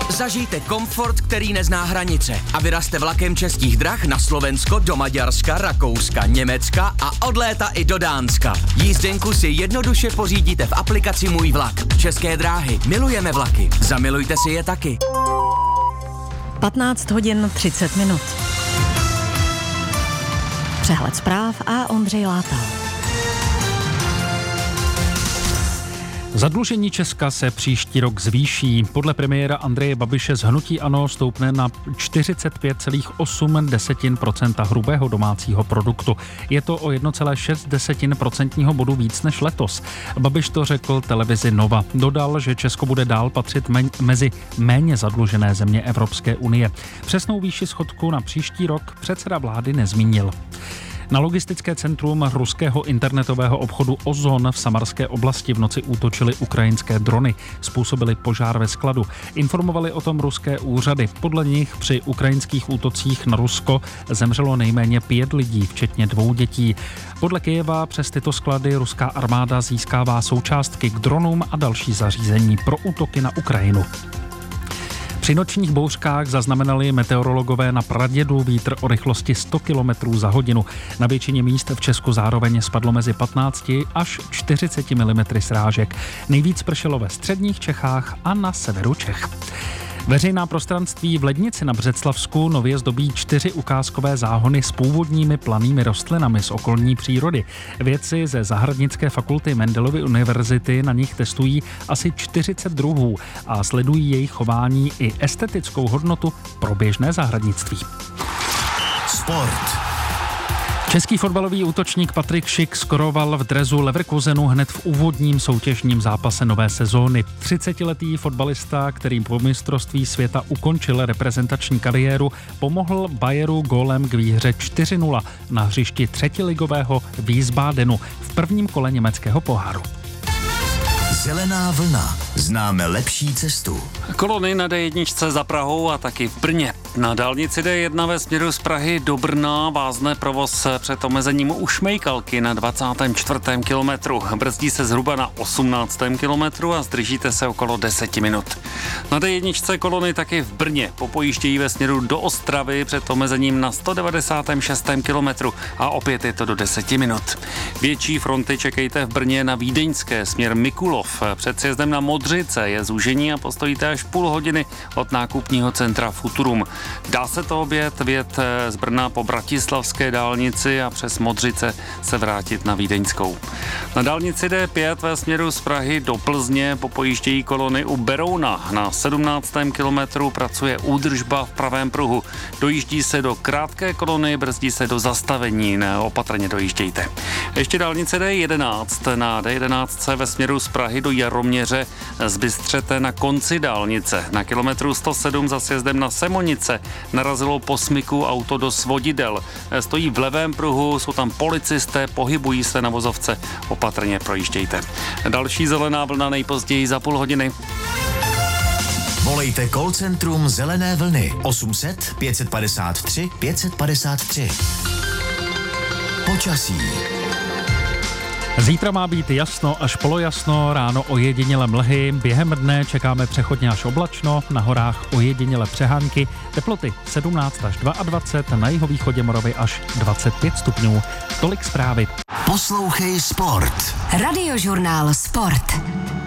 Zažijte komfort, který nezná hranice a vyrazte vlakem Českých drah na Slovensko, do Maďarska, Rakouska, Německa a od léta i do Dánska. Jízdenku si jednoduše pořídíte v aplikaci Můj vlak. České dráhy. Milujeme vlaky. Zamilujte si je taky. 15 hodin 30 minut. Přehled zpráv a Ondřej Látal. Zadlužení Česka se příští rok zvýší. Podle premiéra Andreje Babiše z hnutí ANO stoupne na 45,8% hrubého domácího produktu. Je to o 1,6% bodu víc než letos. Babiš to řekl televizi Nova. Dodal, že Česko bude dál patřit mezi méně zadlužené země Evropské unie. Přesnou výši schodku na příští rok předseda vlády nezmínil. Na logistické centrum ruského internetového obchodu Ozon v Samarské oblasti v noci útočily ukrajinské drony. Způsobily požár ve skladu. Informovali o tom ruské úřady. Podle nich při ukrajinských útocích na Rusko zemřelo nejméně 5 lidí, včetně 2 dětí. Podle Kyjeva přes tyto sklady ruská armáda získává součástky k dronům a další zařízení pro útoky na Ukrajinu. Při nočních bouřkách zaznamenali meteorologové na Pradědu vítr o rychlosti 100 km za hodinu. Na většině míst v Česku zároveň spadlo mezi 15 až 40 mm srážek. Nejvíc pršelo ve středních Čechách a na severu Čech. Veřejná prostranství v Lednici na Břeclavsku nově zdobí 4 ukázkové záhony s původními plannými rostlinami z okolní přírody. Vědci ze Zahradnické fakulty Mendelovy univerzity na nich testují asi 40 druhů a sledují jejich chování i estetickou hodnotu pro běžné zahradnictví. Sport. Český fotbalový útočník Patrik Schick skoroval v dresu Leverkusenu hned v úvodním soutěžním zápase nové sezóny. 30letý fotbalista, který po mistrovství světa ukončil reprezentační kariéru, pomohl Bayeru gólem k výhře 4-0 na hřišti třetiligového Wiesbadenu v prvním kole německého poháru. Zelená vlna. Známe lepší cestu. Kolony na D1 za Prahou a taky v Brně. Na dálnici D1 ve směru z Prahy do Brna vázne provoz před omezením u Šmejkalky na 24. kilometru. Brzdí se zhruba na 18. kilometru a zdržíte se okolo 10 minut. Na D1 kolony taky v Brně popojíždějí ve směru do Ostravy před omezením na 196. kilometru a opět je to do 10 minut. Větší fronty čekejte v Brně na vídeňské směr Mikulov. Před sjezdem na Modřice je zúžení a postojíte až půl hodiny od nákupního centra Futurum. Dá se to vyjet z Brna po bratislavské dálnici a přes Modřice se vrátit na vídeňskou. Na dálnici D5 ve směru z Prahy do Plzně popojíždějí kolony u Berouna. Na 17. kilometru pracuje údržba v pravém pruhu. Dojíždí se do krátké kolony, brzdí se do zastavení. Opatrně dojíždějte. Ještě dálnice D11. Na D11 ve směru z Prahy do Jaroměře zbystřete na konci dálnice. Na kilometru 107 za sjezdem na Semonice narazilo po smyku auto do svodidel. Stojí v levém pruhu, jsou tam policisté, pohybují se na vozovce. Opatrně projíždějte. Další zelená vlna nejpozději za půl hodiny. Volejte call centrum Zelené vlny 800 553 553. Počasí. Zítra má být jasno až polojasno, ráno ojediněle mlhy, během dne čekáme přechodně až oblačno, na horách ojediněle přehánky, teploty 17 až 22, na jihovýchodě Moravy až 25 stupňů. Tolik zprávy. Poslouchej Sport. Radiožurnál Sport.